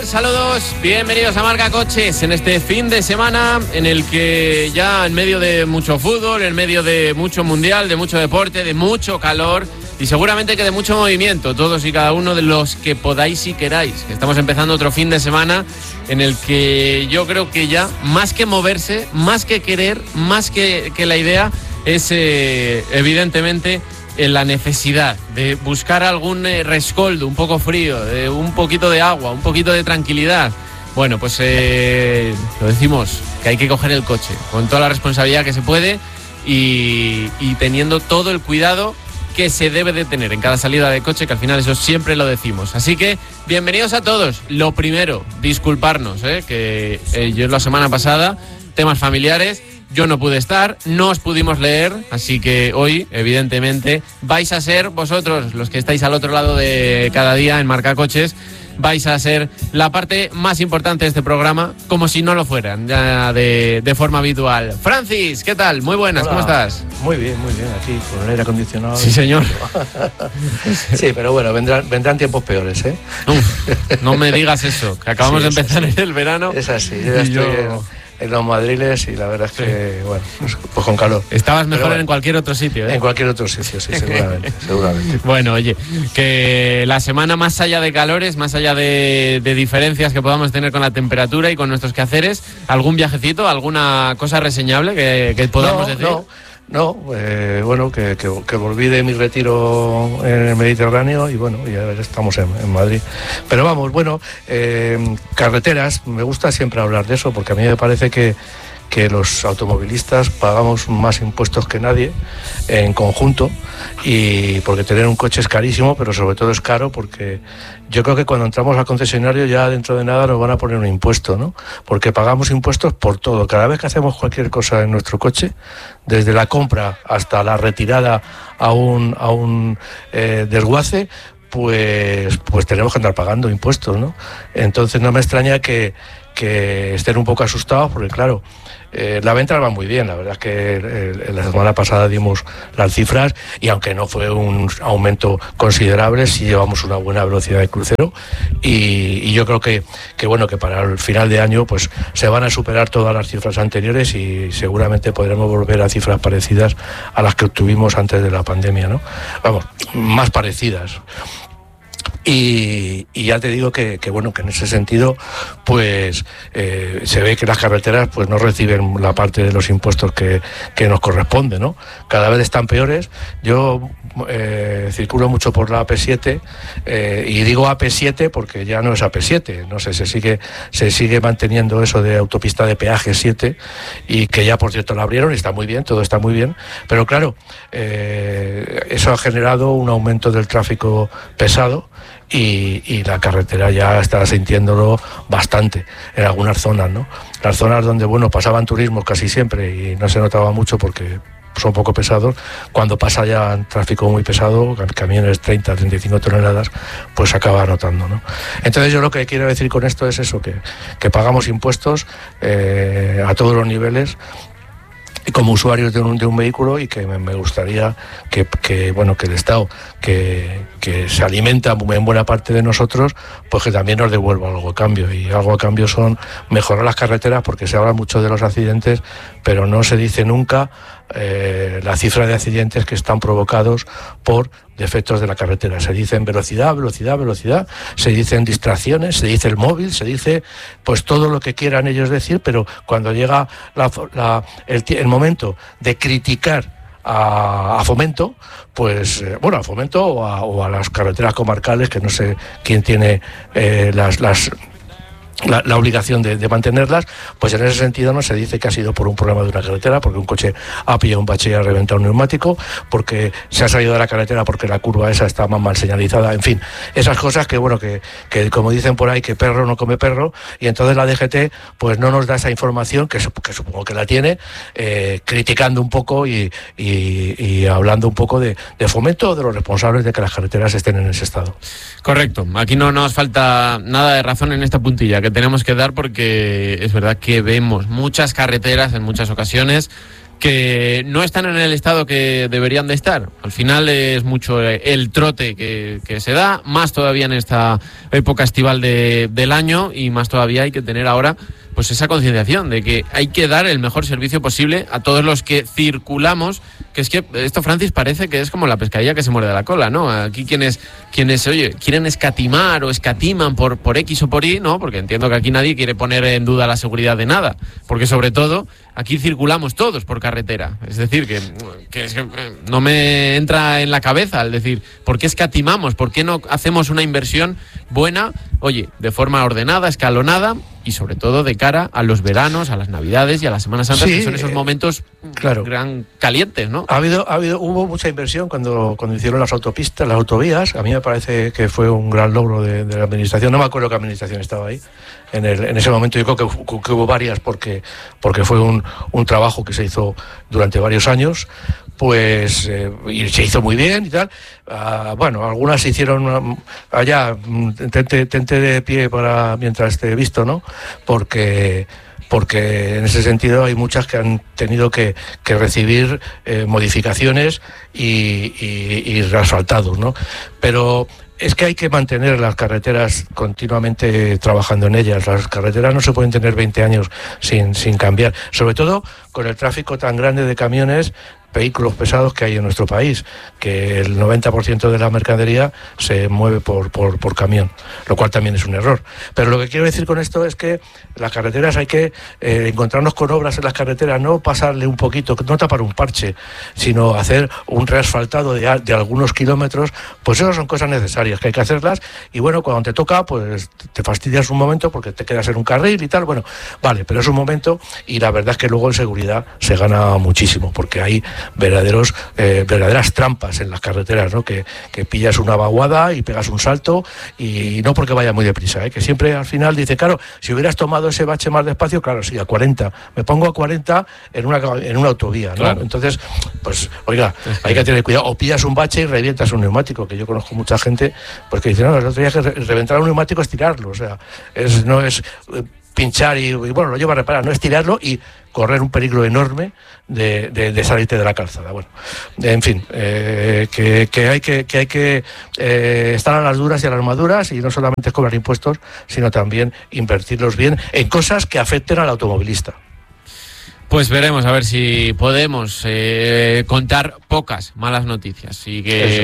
Saludos, bienvenidos a Marca Coches en este fin de semana en el que ya en medio de mucho fútbol, en medio de mucho mundial, de mucho deporte, de mucho calor y seguramente que de mucho movimiento, todos y cada uno de los que podáis y queráis. Estamos empezando otro fin de semana en el que yo creo que ya más que moverse, más que querer, más que la idea es evidentemente la necesidad de buscar algún rescoldo, un poco frío, de un poquito de agua, un poquito de tranquilidad. Bueno, pues lo decimos, que hay que coger el coche con toda la responsabilidad que se puede y teniendo todo el cuidado que se debe de tener en cada salida de coche, que al final eso siempre lo decimos. Así que bienvenidos a todos. Lo primero, disculparnos, que yo la semana pasada, temas familiares, yo no pude estar, no os pudimos leer, así que hoy, evidentemente, vais a ser vosotros, los que estáis al otro lado de cada día en Marca Coches, vais a ser la parte más importante de este programa, como si no lo fueran, ya de forma habitual. Francis, ¿qué tal? Muy buenas. Hola. ¿Cómo estás? Muy bien, aquí, con el aire acondicionado. Sí, señor. Sí, pero bueno, vendrán tiempos peores, ¿eh? Uf, no me digas eso, que acabamos de empezar el verano. Es así, yo ya estoy en los madriles y la verdad es que, bueno, pues con calor. Estabas mejor en cualquier otro sitio, ¿eh? En cualquier otro sitio, sí, seguramente. Bueno, oye, que la semana, más allá de calores, más allá de diferencias que podamos tener con la temperatura y con nuestros quehaceres, ¿algún viajecito, alguna cosa reseñable que podamos decir? No, bueno, que volví de mi retiro en el Mediterráneo y bueno, ya estamos en Madrid. Pero vamos, bueno, carreteras, me gusta siempre hablar de eso porque a mí me parece que los automovilistas pagamos más impuestos que nadie en conjunto, y porque tener un coche es carísimo, pero sobre todo es caro porque yo creo que cuando entramos al concesionario ya dentro de nada nos van a poner un impuesto, ¿no? Porque pagamos impuestos por todo. Cada vez que hacemos cualquier cosa en nuestro coche, desde la compra hasta la retirada a un desguace, pues tenemos que andar pagando impuestos, ¿no? Entonces no me extraña que estén un poco asustados porque, claro, la venta va muy bien. La verdad es que la semana pasada dimos las cifras y aunque no fue un aumento considerable, sí llevamos una buena velocidad de crucero y yo creo que bueno, que para el final de año pues se van a superar todas las cifras anteriores y seguramente podremos volver a cifras parecidas a las que obtuvimos antes de la pandemia, ¿no? Vamos, más parecidas. Y ya te digo que bueno, que en ese sentido pues se ve que las carreteras pues no reciben la parte de los impuestos que nos corresponde, ¿no? Cada vez están peores. Yo circulo mucho por la AP7 y digo AP7 porque ya no es AP7, no sé, se sigue manteniendo eso de autopista de peaje 7 y que ya por cierto la abrieron y está muy bien, todo está muy bien, pero claro, eso ha generado un aumento del tráfico pesado y la carretera ya está sintiéndolo bastante en algunas zonas, ¿no? Las zonas donde, bueno, pasaban turismos casi siempre y no se notaba mucho porque son poco pesados, cuando pasa ya tráfico muy pesado, camiones 30, 35 toneladas, pues se acaba notando, ¿no? Entonces yo lo que quiero decir con esto es eso, que pagamos impuestos a todos los niveles como usuarios de un vehículo y que me gustaría que el Estado que se alimenta en buena parte de nosotros, pues que también nos devuelva algo a cambio, y algo a cambio son mejorar las carreteras, porque se habla mucho de los accidentes pero no se dice nunca la cifra de accidentes que están provocados por defectos de la carretera. Se dicen velocidad, se dicen distracciones, se dice el móvil, se dice pues todo lo que quieran ellos decir, pero cuando llega el momento de criticar a Fomento, pues a Fomento o a las carreteras comarcales, que no sé quién tiene la obligación de mantenerlas, pues en ese sentido no se dice que ha sido por un problema de una carretera, porque un coche ha pillado un bache y ha reventado un neumático, porque se ha salido de la carretera porque la curva esa está más mal señalizada, en fin, esas cosas que como dicen por ahí, que perro no come perro, y entonces la DGT pues no nos da esa información, que supongo que la tiene, criticando un poco y hablando un poco de Fomento, de los responsables de que las carreteras estén en ese estado. Correcto, aquí no nos falta nada de razón en esta puntilla que tenemos que dar, porque es verdad que vemos muchas carreteras en muchas ocasiones que no están en el estado que deberían de estar. Al final es mucho el trote que se da, más todavía en esta época estival del año, y más todavía hay que tener ahora pues esa concienciación de que hay que dar el mejor servicio posible a todos los que circulamos, que es que esto, Francis, parece que es como la pescadilla que se muerde la cola, ¿no? Aquí quienes oye, quieren escatimar o escatiman por X o por Y, ¿no? Porque entiendo que aquí nadie quiere poner en duda la seguridad de nada, porque sobre todo aquí circulamos todos por carretera. Es decir, que no me entra en la cabeza el decir, ¿por qué escatimamos? ¿Por qué no hacemos una inversión buena, oye, de forma ordenada, escalonada, y sobre todo de cara a los veranos, a las Navidades y a las Semanas Santas, que son esos momentos gran calientes, ¿no? Hubo mucha inversión cuando hicieron las autopistas, las autovías. A mí me parece que fue un gran logro de la administración. No me acuerdo qué administración estaba ahí en ese momento. Yo creo que hubo varias, porque fue un trabajo que se hizo durante varios años. Pues y se hizo muy bien y tal. Bueno, algunas se hicieron allá, tente de pie para mientras te he visto, ¿no? Porque en ese sentido hay muchas que han tenido que recibir modificaciones y reasfaltados, ¿no? Pero es que hay que mantener las carreteras continuamente trabajando en ellas. Las carreteras no se pueden tener 20 años sin cambiar, sobre todo con el tráfico tan grande de camiones, vehículos pesados que hay en nuestro país, que el 90% de la mercadería se mueve por camión, lo cual también es un error. Pero lo que quiero decir con esto es que las carreteras hay que encontrarnos con obras en las carreteras, no pasarle un poquito, no tapar un parche, sino hacer un reasfaltado de algunos kilómetros. Pues eso son cosas necesarias, que hay que hacerlas, y bueno, cuando te toca, pues te fastidias un momento porque te quedas en un carril y tal, bueno, vale, pero es un momento, y la verdad es que luego en seguridad se gana muchísimo, porque hay verdaderas trampas en las carreteras, ¿no? Que pillas una vaguada y pegas un salto, y no porque vaya muy deprisa, que siempre al final dice, claro, si hubieras tomado ese bache más despacio, claro, sí, a 40, me pongo a 40 en una autovía, ¿no? Claro. Entonces, pues, oiga, hay que tener cuidado, o pillas un bache y revientas un neumático, que yo conozco mucha gente pues que dice, no, el otro día que reventar un neumático es tirarlo, o sea, no es pinchar y bueno, lo lleva a reparar, no es tirarlo y correr un peligro enorme de salirte de la calzada. Bueno, en fin, que hay que estar a las duras y a las maduras, y no solamente cobrar impuestos, sino también invertirlos bien en cosas que afecten al automovilista. Pues veremos a ver si podemos contar pocas malas noticias y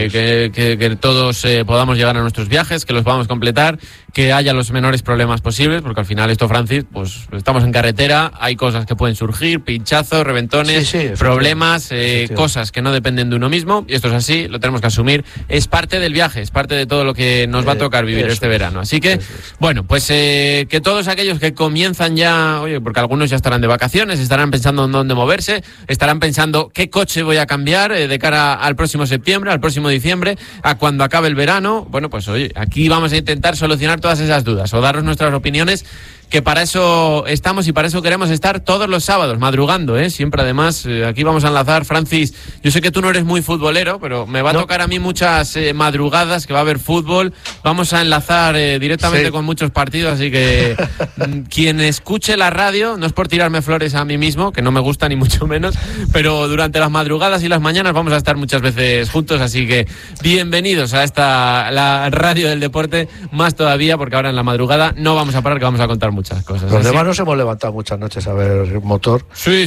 que todos podamos llegar a nuestros viajes, que los podamos completar, que haya los menores problemas posibles, porque al final esto, Francis, pues estamos en carretera, hay cosas que pueden surgir, pinchazos, reventones, problemas, cosas que no dependen de uno mismo, y esto es así, lo tenemos que asumir, es parte del viaje, es parte de todo lo que nos va a tocar vivir este verano. Así que, bueno, pues que todos aquellos que comienzan ya, oye, porque algunos ya estarán de vacaciones, estarán pensando en dónde moverse, estarán pensando qué coche voy a cambiar de cara al próximo septiembre, al próximo diciembre, a cuando acabe el verano. Bueno, pues oye, aquí vamos a intentar solucionar todas esas dudas o daros nuestras opiniones, que para eso estamos y para eso queremos estar todos los sábados, madrugando, siempre. Además, aquí vamos a enlazar, Francis, yo sé que tú no eres muy futbolero, pero me va a tocar a mí muchas madrugadas que va a haber fútbol, vamos a enlazar directamente con muchos partidos, así que quien escuche la radio, no es por tirarme flores a mí mismo, que no me gusta ni mucho menos, pero durante las madrugadas y las mañanas vamos a estar muchas veces juntos, así que bienvenidos a la radio del deporte, más todavía, porque ahora en la madrugada no vamos a parar, que vamos a contar muchas cosas. Los demás nos hemos levantado muchas noches a ver motor. Sí.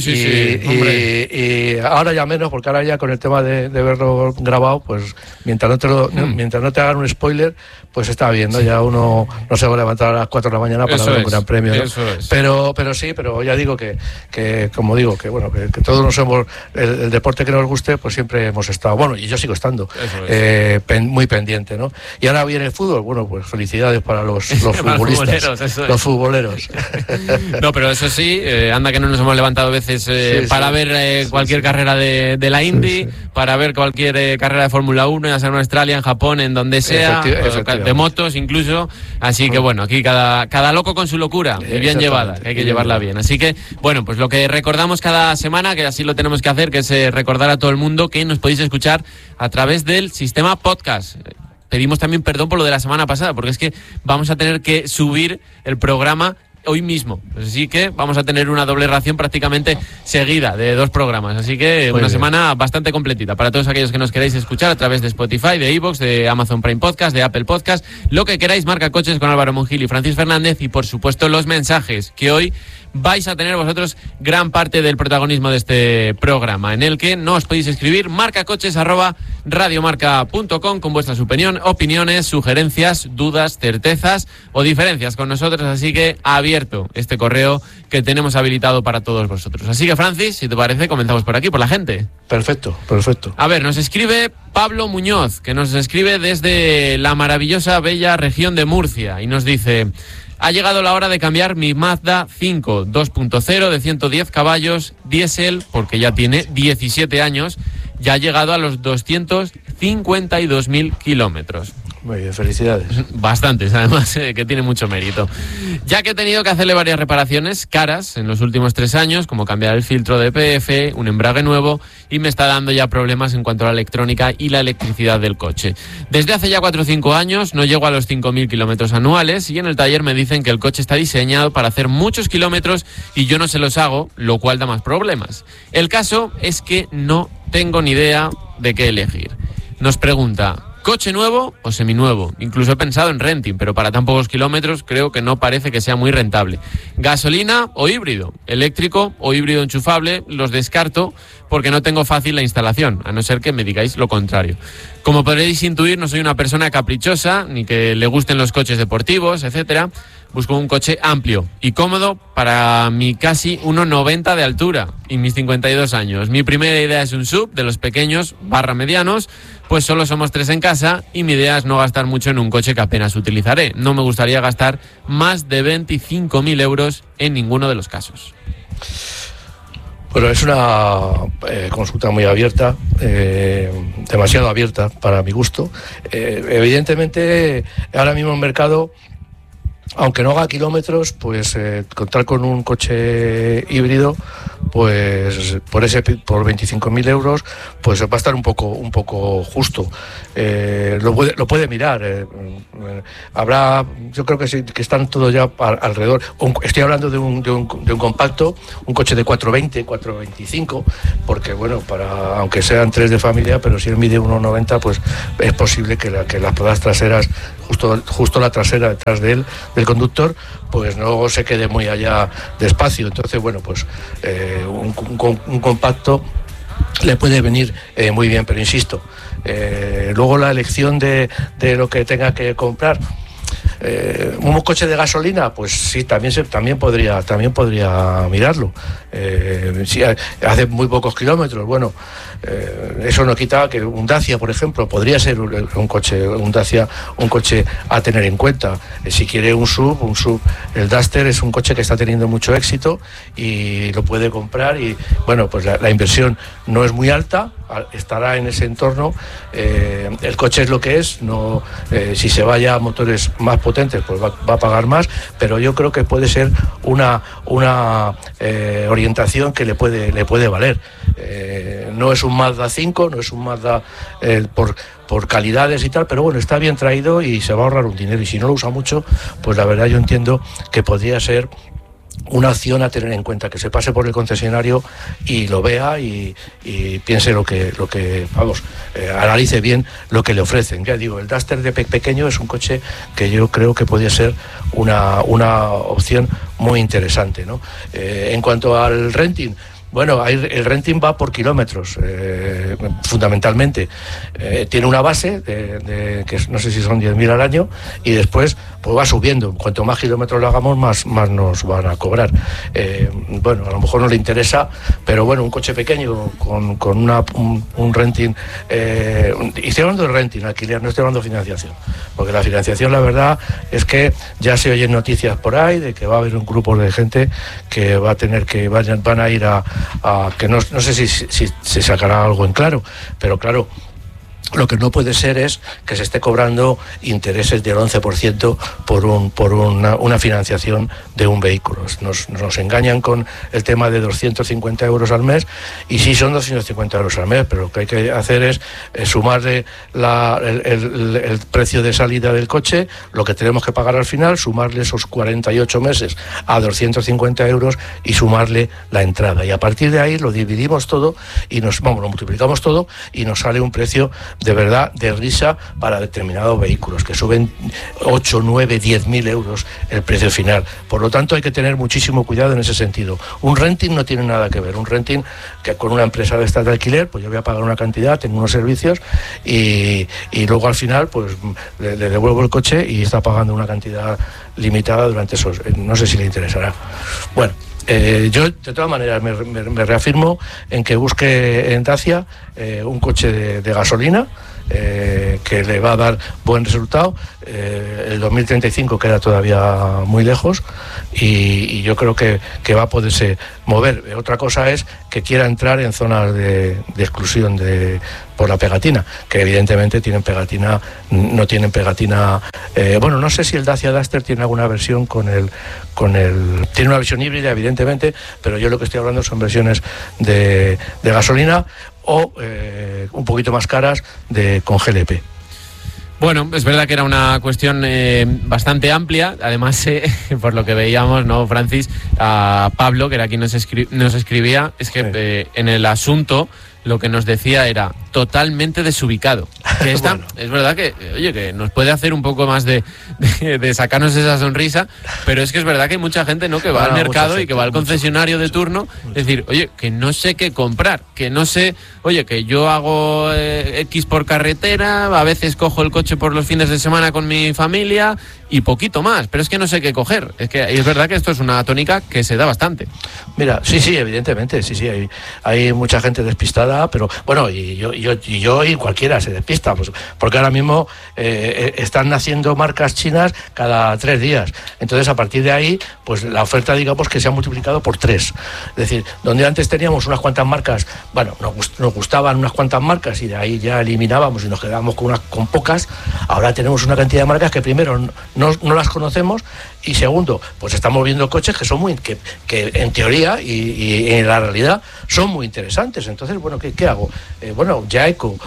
Y ahora ya menos, porque ahora ya con el tema de verlo grabado, pues mientras no te hagan un spoiler, pues está bien, ¿no? Ya uno no se va a levantar a las 4 de la mañana para ver un gran premio, ¿no? Pero ya digo que como digo, que bueno, que todos nos hemos, el deporte que nos guste, pues siempre hemos estado, bueno, y yo sigo estando muy pendiente, ¿no? Y ahora viene el fútbol, bueno, pues felicidades para los futbolistas, los futboleros. No, pero eso sí, anda que no nos hemos levantado veces para ver cualquier carrera de la Indy, para ver cualquier carrera de Fórmula 1, ya sea en Australia, en Japón, en donde sea, de motos incluso. Así que bueno, aquí cada loco con su locura, y bien llevada, que hay que llevarla bien. Así que bueno, pues lo que recordamos cada semana, que así lo tenemos que hacer, que es recordar a todo el mundo que nos podéis escuchar a través del sistema podcast. Pedimos también perdón por lo de la semana pasada, porque es que vamos a tener que subir el programa hoy mismo. Así que vamos a tener una doble ración prácticamente seguida de 2 programas. Así que una semana bastante completita para todos aquellos que nos queráis escuchar a través de Spotify, de iVoox, de Amazon Prime Podcast, de Apple Podcast, lo que queráis. Marca Coches con Álvaro Mongil y Francis Fernández, y por supuesto los mensajes, que hoy vais a tener vosotros gran parte del protagonismo de este programa, en el que no os podéis escribir marcacoches@radiomarca.com con vuestras opiniones, sugerencias, dudas, certezas o diferencias con nosotros. Así que abierto este correo que tenemos habilitado para todos vosotros. Así que, Francis, si te parece, comenzamos por aquí, por la gente. Perfecto. A ver, nos escribe Pablo Muñoz, que nos escribe desde la maravillosa, bella región de Murcia, y nos dice: ha llegado la hora de cambiar mi Mazda 5 2.0 de 110 caballos, diésel, porque ya tiene 17 años, ya ha llegado a los 252.000 kilómetros. Muy bien, felicidades. Bastantes, además, que tiene mucho mérito. Ya que he tenido que hacerle varias reparaciones caras en los últimos 3 años, como cambiar el filtro de EPF, un embrague nuevo, y me está dando ya problemas en cuanto a la electrónica y la electricidad del coche. Desde hace ya 4 o 5 años no llego a los 5.000 kilómetros anuales, y en el taller me dicen que el coche está diseñado para hacer muchos kilómetros y yo no se los hago, lo cual da más problemas. El caso es que no tengo ni idea de qué elegir. Nos pregunta: ¿coche nuevo o seminuevo? Incluso he pensado en renting, pero para tan pocos kilómetros creo que no parece que sea muy rentable. ¿Gasolina o híbrido? ¿Eléctrico o híbrido enchufable? Los descarto porque no tengo fácil la instalación, a no ser que me digáis lo contrario. Como podréis intuir, no soy una persona caprichosa, ni que le gusten los coches deportivos, etcétera. Busco un coche amplio y cómodo para mi casi 1,90 de altura y mis 52 años. Mi primera idea es un SUV de los pequeños / medianos, pues solo somos 3 en casa y mi idea es no gastar mucho en un coche que apenas utilizaré. No me gustaría gastar más de 25.000 euros en ninguno de los casos. Bueno, es una consulta muy abierta, demasiado abierta para mi gusto. Evidentemente, ahora mismo el mercado, aunque no haga kilómetros, pues contar con un coche híbrido, pues por 25.000 euros, pues va a estar un poco justo. Lo puede mirar. Habrá, yo creo que sí, que están todos ya alrededor. Estoy hablando de un compacto, un coche de 420, 425, porque bueno, aunque sean 3 de familia, pero si él mide 1,90, pues es posible que las ruedas traseras, justo la trasera detrás de él, del conductor, pues no se quede muy allá de espacio. Entonces, bueno, pues un compacto le puede venir muy bien, pero insisto, luego la elección de lo que tenga que comprar. Un coche de gasolina, pues sí, también podría mirarlo. Si hace muy pocos kilómetros, bueno, eso no quita que un Dacia, por ejemplo, podría ser un coche a tener en cuenta. Si quiere un SUV, el Duster es un coche que está teniendo mucho éxito y lo puede comprar, y bueno, pues la inversión no es muy alta, estará en ese entorno. El coche es lo que es, no, si se vaya a motores más potentes, pues va a pagar más, pero yo creo que puede ser una orientación que le puede valer. No es un Mazda 5, no es un Mazda por calidades y tal, pero bueno, está bien traído y se va a ahorrar un dinero, y si no lo usa mucho, pues la verdad yo entiendo que podría ser una opción a tener en cuenta, que se pase por el concesionario y lo vea y piense lo que analice bien lo que le ofrecen. Ya digo, el Duster de pequeño es un coche que yo creo que podría ser una opción muy interesante, ¿no? En cuanto al renting, bueno, el renting va por kilómetros, fundamentalmente. Tiene una base que no sé si son 10.000 al año, y después pues va subiendo. Cuanto más kilómetros lo hagamos, más nos van a cobrar. Bueno, a lo mejor no le interesa, pero bueno, un coche pequeño con un renting. Y estoy hablando de renting, alquiler, no estoy hablando de financiación. Porque la financiación, la verdad, es que ya se oyen noticias por ahí de que va a haber un grupo de gente que va a tener que van a ir a que no sé si se sacará algo en claro, pero claro, Lo que no puede ser es que se esté cobrando intereses del 11% por una financiación de un vehículo. Nos engañan con el tema de 250 euros al mes, y sí son 250 euros al mes, pero lo que hay que hacer es sumarle el precio de salida del coche, lo que tenemos que pagar al final, sumarle esos 48 meses a 250 euros y sumarle la entrada. Y a partir de ahí lo dividimos todo y lo multiplicamos todo y nos sale un precio de verdad de risa para determinados vehículos, que suben 8, 9, 10.000 euros el precio final. Por lo tanto, hay que tener muchísimo cuidado en ese sentido. Un renting no tiene nada que ver. Un renting, que con una empresa de estas de alquiler, pues yo voy a pagar una cantidad, tengo unos servicios y luego al final pues le devuelvo el coche y está pagando una cantidad limitada durante esos... No sé si le interesará. Bueno, yo de todas maneras me reafirmo en que busque en Dacia un coche de gasolina, que le va a dar buen resultado. El 2035 queda todavía muy lejos y yo creo que va a poderse mover. Otra cosa es que quiera entrar en zonas de exclusión por la pegatina, que evidentemente tienen pegatina, no tienen pegatina. Bueno, no sé si el Dacia Duster tiene alguna versión tiene una versión híbrida, evidentemente, pero yo lo que estoy hablando son versiones de gasolina o un poquito más caras con GLP. Bueno, es verdad que era una cuestión bastante amplia. Además, por lo que veíamos, ¿no, Francis? A Pablo, que era quien nos escribía, es que en el asunto lo que nos decía era totalmente desubicado. Que bueno. Es verdad que, oye, que nos puede hacer un poco más de sacarnos esa sonrisa, pero es que es verdad que hay mucha gente, ¿no?, que va al mercado y que va al concesionario de turno, es decir, oye, que no sé qué comprar, que no sé, oye, que yo hago X por carretera, a veces cojo el coche por los fines de semana con mi familia y poquito más, pero es que no sé qué coger. Es que es verdad que esto es una tónica que se da bastante. Mira, sí, evidentemente, sí, hay mucha gente despistada, pero bueno, y yo y cualquiera se despista, pues, porque ahora mismo están naciendo marcas chinas cada 3 días. Entonces, a partir de ahí, pues la oferta, digamos, que se ha multiplicado por 3. Es decir, donde antes teníamos unas cuantas marcas, bueno, nos gustaban unas cuantas marcas y de ahí ya eliminábamos y nos quedábamos con pocas, ahora tenemos una cantidad de marcas que primero no las conocemos y segundo, pues estamos viendo coches que son que en teoría y en la realidad son muy interesantes. Entonces, bueno, ¿qué hago? Bueno, Jaeco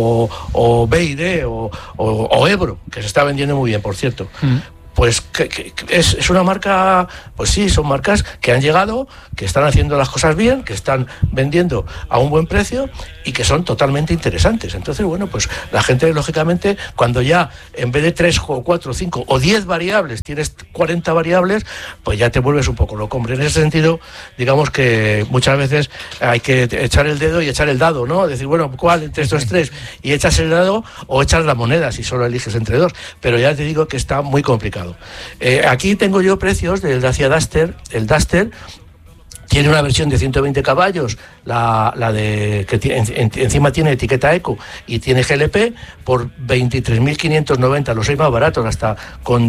o BYD o Ebro, que se está vendiendo muy bien, por cierto. Pues que es una marca, pues sí, son marcas que han llegado, que están haciendo las cosas bien, que están vendiendo a un buen precio y que son totalmente interesantes. Entonces, bueno, pues la gente, lógicamente, cuando ya en vez de 3 o 4 o 5 o 10 variables tienes 40 variables, pues ya te vuelves un poco loco, hombre. En ese sentido, digamos que muchas veces hay que echar el dedo y echar el dado, ¿no? Decir, bueno, ¿cuál entre estos 3? Y echas el dado o echas la moneda si solo eliges entre 2. Pero ya te digo que está muy complicado. Aquí tengo yo precios del Dacia Duster. El Duster tiene una versión de 120 caballos, la de que encima tiene etiqueta eco y tiene GLP, por 23.590, los hay más baratos, hasta con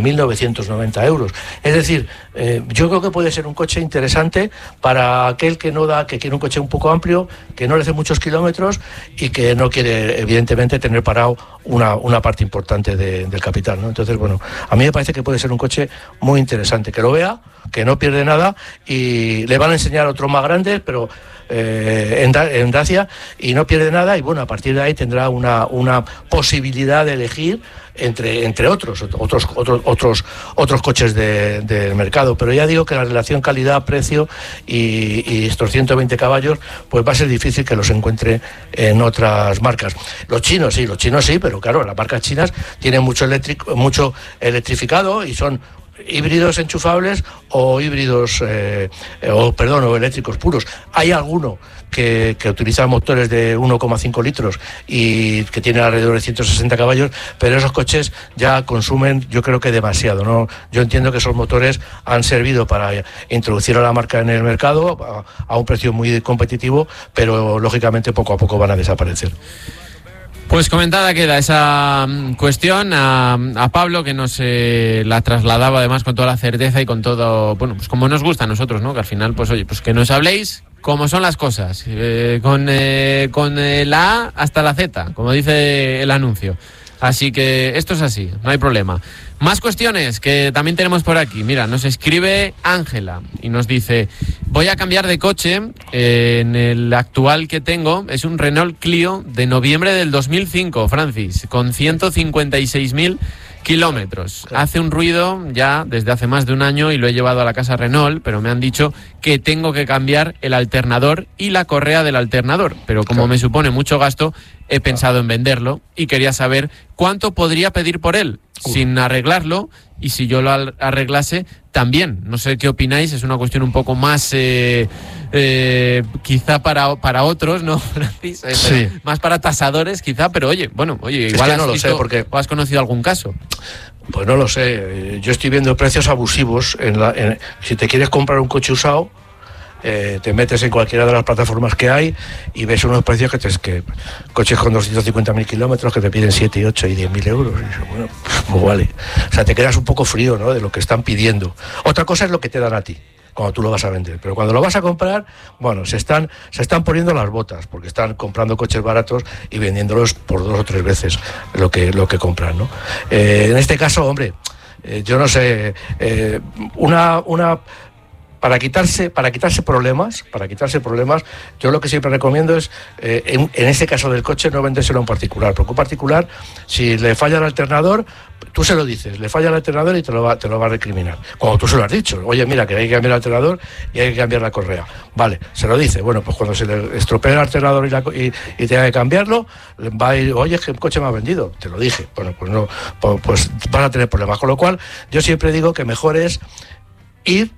19.990 euros. Es decir, yo creo que puede ser un coche interesante para aquel que quiere un coche un poco amplio, que no le hace muchos kilómetros y que no quiere, evidentemente, tener parado una parte importante del capital, ¿no? Entonces, bueno, a mí me parece que puede ser un coche muy interesante, que lo vea, que no pierde nada, y le van a enseñar otros más grandes, pero en Dacia, y no pierde nada, y bueno, a partir de ahí tendrá una posibilidad de elegir entre otros coches del mercado. Pero ya digo que la relación calidad-precio y estos 120 caballos, pues va a ser difícil que los encuentre en otras marcas. Los chinos sí, pero claro, las marcas chinas tienen mucho electrificado y son híbridos enchufables o híbridos o eléctricos puros. Hay alguno que utiliza motores de 1,5 litros y que tiene alrededor de 160 caballos, pero esos coches ya consumen, yo creo que demasiado, ¿no? Yo entiendo que esos motores han servido para introducir a la marca en el mercado a un precio muy competitivo, pero lógicamente poco a poco van a desaparecer. Pues comentada queda esa cuestión a Pablo, que nos la trasladaba además con toda la certeza y con todo, bueno, pues como nos gusta a nosotros, ¿no? Que al final, pues oye, pues que nos habléis, como son las cosas, con la A hasta la Z, como dice el anuncio. Así que esto es así, no hay problema. Más cuestiones que también tenemos por aquí. Mira, nos escribe Ángela y nos dice: voy a cambiar de coche. En el actual que tengo es un Renault Clio de noviembre del 2005, Francis, con 156.000 kilómetros. Hace un ruido ya desde hace más de un año y lo he llevado a la casa Renault, pero me han dicho que tengo que cambiar el alternador y la correa del alternador. Pero como me supone mucho gasto, he pensado en venderlo y quería saber cuánto podría pedir por él sin arreglarlo, y si yo lo arreglase también. No sé qué opináis, es una cuestión un poco más quizá para otros, ¿no, Francis? Sí. Más para tasadores quizá, pero oye, igual no lo sé, porque has conocido algún caso. Pues no lo sé, yo estoy viendo precios abusivos si te quieres comprar un coche usado. Te metes en cualquiera de las plataformas que hay y ves unos precios que coches con 250.000 kilómetros que te piden 7, 8 y 10.000 euros. Y bueno, pues vale. O sea, te quedas un poco frío, ¿no?, de lo que están pidiendo. Otra cosa es lo que te dan a ti cuando tú lo vas a vender, pero cuando lo vas a comprar, bueno, se están poniendo las botas, porque están comprando coches baratos y vendiéndolos por 2 o 3 veces lo que compran, ¿no? En este caso, hombre, yo no sé, para quitarse problemas, yo lo que siempre recomiendo es, en ese caso del coche, no vendérselo a un particular, porque un particular, si le falla el alternador, tú se lo dices, le falla el alternador y te lo va a recriminar. Cuando tú se lo has dicho, oye, mira, que hay que cambiar el alternador y hay que cambiar la correa. Vale, se lo dice. Bueno, pues cuando se le estropee el alternador y tenga que cambiarlo, va a ir, oye, es que el coche me ha vendido. Te lo dije. Bueno, pues no, pues van a tener problemas. Con lo cual, yo siempre digo que mejor es ir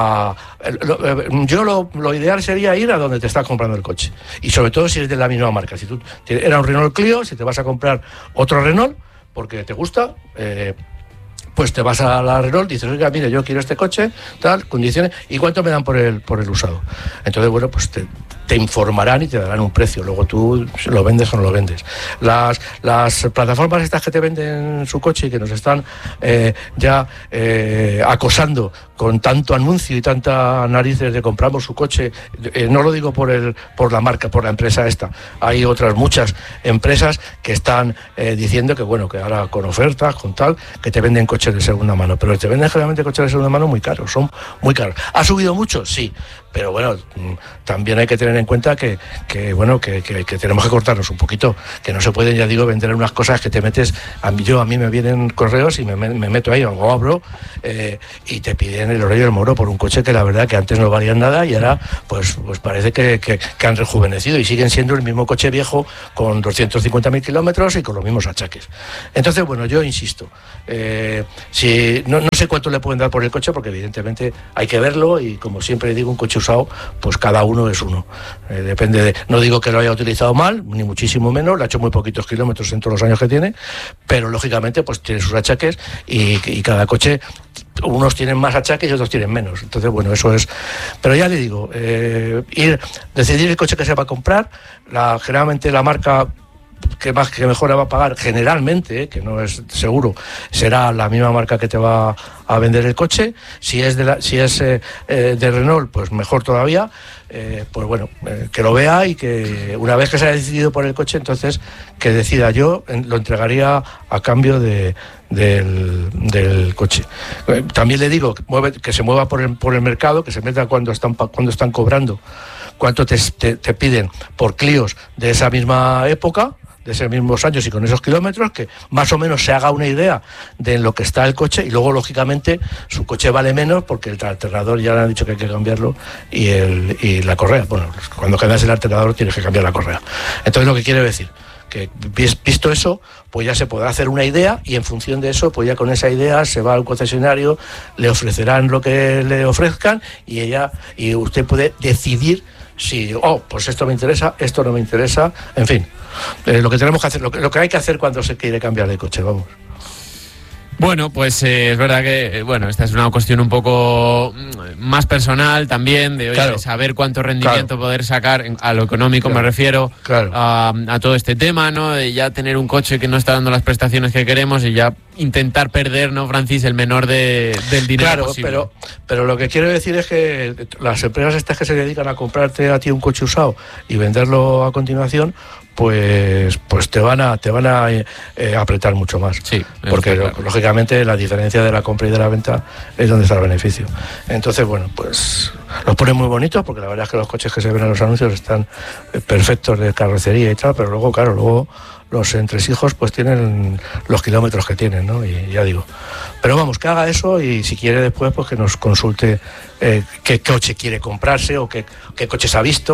lo ideal sería ir a donde te estás comprando el coche, y sobre todo si es de la misma marca. Si tú era un Renault Clio, si te vas a comprar otro Renault porque te gusta, pues te vas a la Renault, dices, oiga, mire, yo quiero este coche, tal, condiciones, ¿y cuánto me dan por el usado? Entonces, bueno, pues te informarán y te darán un precio, luego tú lo vendes o no lo vendes. Las plataformas estas que te venden su coche y que nos están acosando con tanto anuncio y tanta narices de compramos su coche, no lo digo por la marca, por la empresa esta, hay otras muchas empresas que están diciendo que bueno, que ahora con ofertas, con tal, que te venden coches de segunda mano, pero te venden generalmente coches de segunda mano muy caros, son muy caros. ¿Ha subido mucho? Sí, pero bueno, también hay que tener en cuenta que tenemos que cortarnos un poquito, que no se pueden, ya digo, vender unas cosas que te metes. A mí me vienen correos y me meto ahí, o abro, y te piden el oro y el moro por un coche que la verdad que antes no valían nada y ahora pues parece que han rejuvenecido y siguen siendo el mismo coche viejo con 250.000 kilómetros y con los mismos achaques. Entonces, bueno, yo insisto, si no sé cuánto le pueden dar por el coche, porque evidentemente hay que verlo, y como siempre digo, un coche usado, pues cada uno es uno. Depende no digo que lo haya utilizado mal, ni muchísimo menos, le ha hecho muy poquitos kilómetros en todos los años que tiene, pero lógicamente pues tiene sus achaques y cada coche, unos tienen más achaques y otros tienen menos. Entonces, bueno, eso es. Pero ya le digo, decidir el coche que se va a comprar, generalmente la marca que mejor va a pagar, generalmente, que no es seguro, será la misma marca que te va a vender el coche. Si es de Renault, pues mejor todavía. Pues bueno, que lo vea, y que una vez que se haya decidido por el coche, entonces que decida. Yo lo entregaría a cambio del coche. También le digo que se mueva por el mercado, que se meta cuando están cobrando, cuánto te piden por Clios de esa misma época, de esos mismos años y con esos kilómetros, que más o menos se haga una idea de en lo que está el coche, y luego lógicamente su coche vale menos porque el alternador ya le han dicho que hay que cambiarlo, y la correa, bueno, cuando cambias el alternador tienes que cambiar la correa. Entonces, lo que quiere decir que, visto eso, pues ya se podrá hacer una idea, y en función de eso, pues ya con esa idea se va al concesionario, le ofrecerán lo que le ofrezcan, y usted puede decidir si, pues esto me interesa, esto no me interesa, en fin, lo que tenemos que hacer, lo que hay que hacer cuando se quiere cambiar de coche, vamos. Bueno, pues es verdad que esta es una cuestión un poco más personal también, de saber cuánto rendimiento poder sacar a lo económico, me refiero a todo este tema, ¿no? De ya tener un coche que no está dando las prestaciones que queremos y ya intentar perder, ¿no, Francis, el menor del dinero posible. Pero lo que quiero decir es que las empresas estas que se dedican a comprarte a ti un coche usado y venderlo a continuación, pues te van a apretar mucho más. Sí, porque lógicamente la diferencia de la compra y de la venta es donde está el beneficio. Entonces, pues los ponen muy bonitos, porque la verdad es que los coches que se ven en los anuncios están perfectos de carrocería y tal, pero luego los entresijos pues tienen los kilómetros que tienen, ¿no? Y ya digo. Pero vamos, que haga eso, y si quiere después pues que nos consulte qué coche quiere comprarse o qué coches ha visto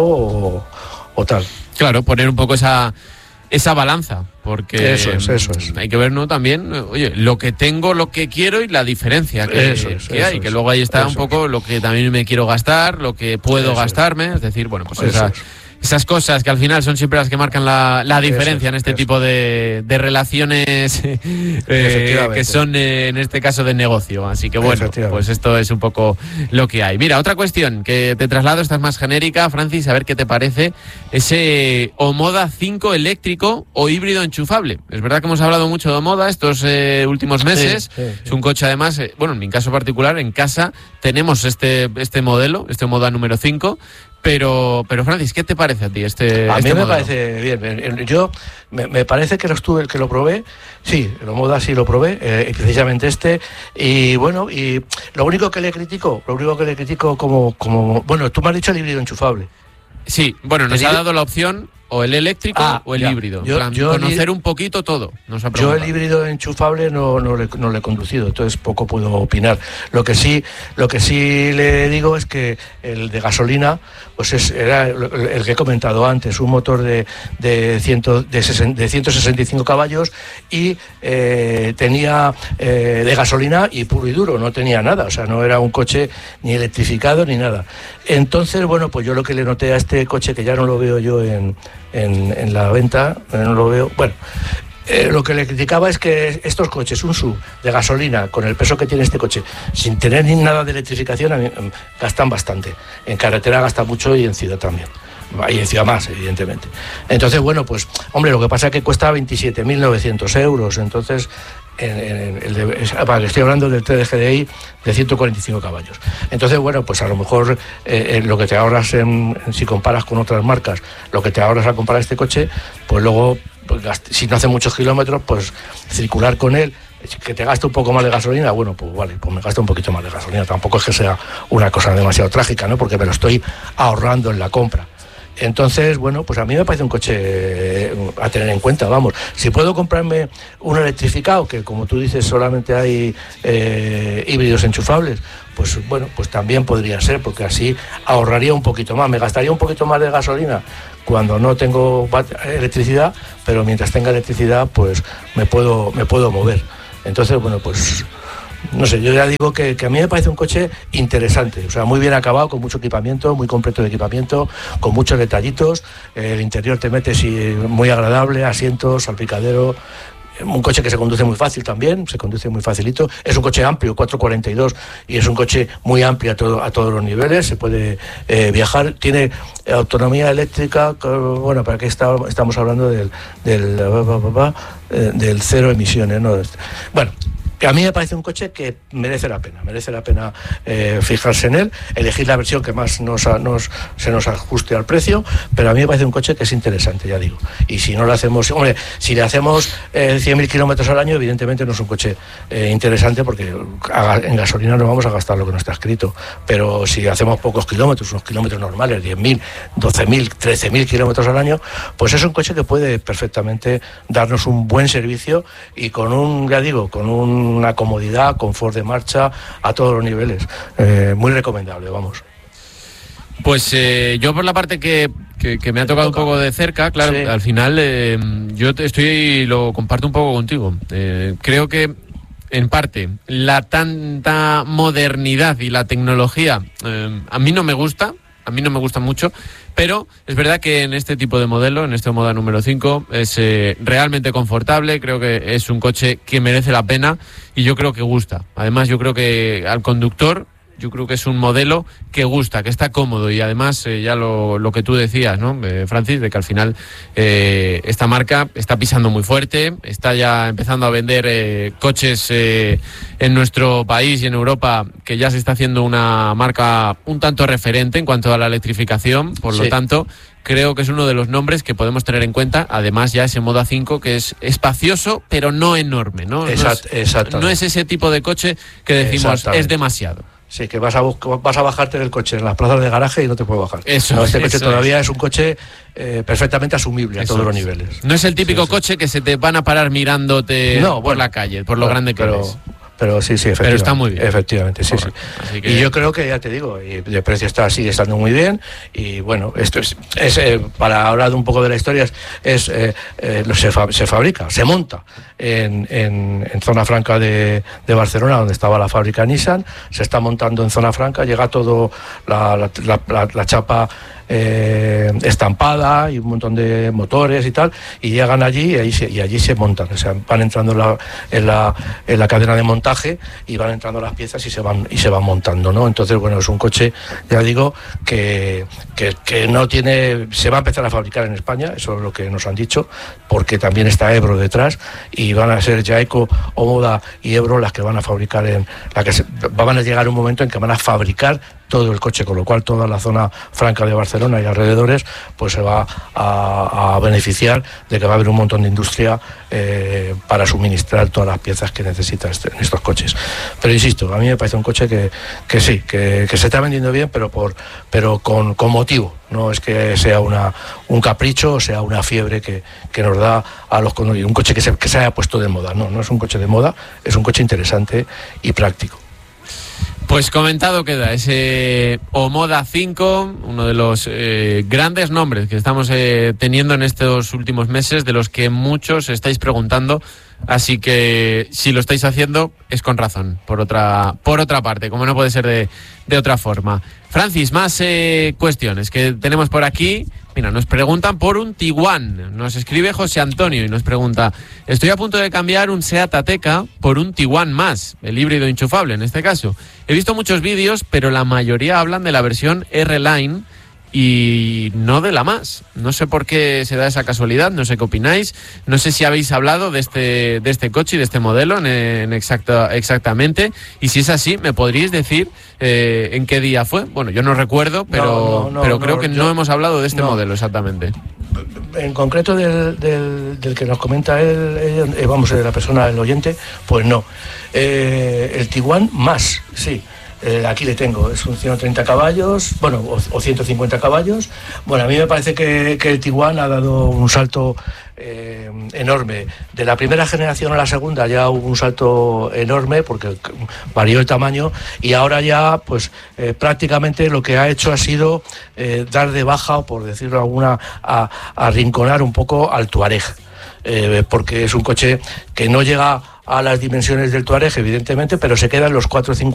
o tal. Claro, poner un poco esa balanza, porque eso es. Hay que ver, ¿no? También, oye, lo que tengo, lo que quiero y la diferencia que hay, que luego ahí está un poco lo que también me quiero gastar, lo que puedo gastarme, es decir, bueno, pues esas cosas que al final son siempre las que marcan la diferencia en este tipo de relaciones que son en este caso de negocio. Así que bueno, pues esto es un poco lo que hay. Mira, otra cuestión que te traslado, esta es más genérica, Francis, a ver qué te parece ese Omoda 5 eléctrico o híbrido enchufable. Es verdad que hemos hablado mucho de Omoda estos últimos meses. Sí. Es un coche además, en mi caso particular, en casa tenemos este modelo, este Omoda número 5. Pero Francis, ¿qué te parece a ti a mí me modelo? Parece bien. Yo me parece que que lo probé. Sí, el Omoda sí lo probé, precisamente y bueno, y lo único que le critico como tú me has dicho el híbrido enchufable. Sí, nos ha dado la opción o el eléctrico o el híbrido. Conocer un poquito todo. Yo el híbrido enchufable no le he conducido, entonces poco puedo opinar. Lo que sí le digo es que el de gasolina, pues era el que he comentado antes, un motor de 165 caballos y tenía de gasolina y puro y duro, no tenía nada, o sea, no era un coche ni electrificado ni nada. Entonces, pues yo lo que le noté a este coche, que ya no lo veo yo en la venta, no lo veo, lo que le criticaba es que estos coches, un SUV de gasolina, con el peso que tiene este coche, sin tener ni nada de electrificación, gastan bastante. En carretera gasta mucho y en ciudad también. Y en ciudad más, evidentemente. Entonces, pues, hombre, lo que pasa es que cuesta 27.900 euros. Entonces, estoy hablando del TDGDI de 145 caballos. Entonces, pues a lo mejor lo que te ahorras si comparas con otras marcas, lo que te ahorras al comprar este coche, pues luego, si no hace muchos kilómetros, pues circular con él, que te gaste un poco más de gasolina, pues vale, pues me gasto un poquito más de gasolina. Tampoco es que sea una cosa demasiado trágica, ¿no? Porque me lo estoy ahorrando en la compra. Entonces, pues a mí me parece un coche a tener en cuenta, vamos. Si puedo comprarme un electrificado, que como tú dices solamente hay híbridos enchufables, pues también podría ser, porque así ahorraría un poquito más. Me gastaría un poquito más de gasolina cuando no tengo electricidad, pero mientras tenga electricidad, pues me puedo mover. Entonces, pues no sé, yo ya digo que a mí me parece un coche interesante, o sea, muy bien acabado, con mucho equipamiento, muy completo de equipamiento, con muchos detallitos. El interior te metes muy agradable, asientos, salpicadero. Un coche que se conduce muy fácil también, se conduce muy facilito. Es un coche amplio, 442, y es un coche muy amplio a todos los niveles. Se puede viajar, tiene autonomía eléctrica. ¿Para qué estamos hablando del cero emisiones, ¿no? Que a mí me parece un coche que merece la pena fijarse en él, elegir la versión que más se nos ajuste al precio, pero a mí me parece un coche que es interesante, ya digo. Y si no le hacemos, si le hacemos 100.000 kilómetros al año, evidentemente no es un coche interesante, porque en gasolina no vamos a gastar lo que no está escrito, pero si hacemos pocos kilómetros, unos kilómetros normales, 10.000, 12.000, 13.000 kilómetros al año, pues es un coche que puede perfectamente darnos un buen servicio y con una comodidad, confort de marcha a todos los niveles. Muy recomendable, vamos. Pues yo por la parte que me ha tocado un poco de cerca, claro, sí. Al final yo lo comparto un poco contigo. Creo que en parte la tanta modernidad y la tecnología a mí no me gusta. a mí no me gustan mucho, pero es verdad que en este tipo de modelo, en este Omoda número 5, es realmente confortable, creo que es un coche que merece la pena y yo creo que gusta. Además, yo creo que al conductor, yo creo que es un modelo que gusta, que está cómodo y además ya lo que tú decías, ¿no, Francis? De que al final esta marca está pisando muy fuerte, está ya empezando a vender coches en nuestro país y en Europa, que ya se está haciendo una marca un tanto referente en cuanto a la electrificación, por lo tanto creo que es uno de los nombres que podemos tener en cuenta. Además, ya ese Moda 5 que es espacioso, pero no enorme, ¿no? No es ese tipo de coche que decimos es demasiado. Sí, que vas a bajarte del coche en las plazas de garaje y no te puedes bajar. Este coche todavía es un coche perfectamente asumible a todos los niveles. No es el típico coche que se te van a parar mirándote por la calle, por lo grande que es. Pero sí, efectivamente. Pero está muy bien. Efectivamente, sí. Así que... Y yo creo que, ya te digo, de precio sigue estando muy bien. Y bueno, esto es para hablar un poco de la historia, se fabrica, se monta en Zona Franca de Barcelona, donde estaba la fábrica Nissan. Se está montando en Zona Franca, llega todo la chapa estampada y un montón de motores y tal, y llegan allí y allí se montan, o sea, van entrando en la cadena de montaje y van entrando las piezas y se van montando, ¿no? Entonces, bueno, es un coche, ya digo, que no tiene, se va a empezar a fabricar en España, eso es lo que nos han dicho, porque también está Ebro detrás y van a ser Jaeco, Omoda y Ebro las que van a fabricar van a llegar un momento en que van a fabricar todo el coche, con lo cual toda la zona franca de Barcelona y alrededores pues se va a beneficiar de que va a haber un montón de industria para suministrar todas las piezas que necesita en estos coches. Pero insisto, a mí me parece un coche que sí, que se está vendiendo bien, pero con motivo. No es que sea un capricho o sea una fiebre que nos da a los conductores, un coche que se haya puesto de moda. No es un coche de moda, es un coche interesante y práctico. Pues comentado queda ese Omoda 5, uno de los grandes nombres que estamos teniendo en estos últimos meses, de los que muchos estáis preguntando, así que si lo estáis haciendo es con razón, por otra parte, como no puede ser de otra forma. Francis, más cuestiones que tenemos por aquí. Mira, nos preguntan por un Tiguan. Nos escribe José Antonio y nos pregunta: estoy a punto de cambiar un Seat Ateca por un Tiguan más, el híbrido enchufable en este caso. He visto muchos vídeos, pero la mayoría hablan de la versión R-Line y no de la más. No sé por qué se da esa casualidad, no sé qué opináis, no sé si habéis hablado de este coche y de este modelo exactamente, y si es así, ¿me podríais decir en qué día fue? Bueno, yo no recuerdo, pero creo que no hemos hablado de este modelo exactamente. En concreto del que nos comenta él, la persona, el oyente, pues no. El Tiguan más, sí. Aquí le tengo, es un 130 caballos, bueno, o 150 caballos. Bueno, a mí me parece que el Tiguan ha dado un salto enorme. De la primera generación a la segunda ya hubo un salto enorme porque varió el tamaño y ahora ya pues prácticamente lo que ha hecho ha sido dar de baja, o por decirlo alguna, a arrinconar un poco al Touareg, porque es un coche que no llega a las dimensiones del Touareg, evidentemente, pero se queda en los 450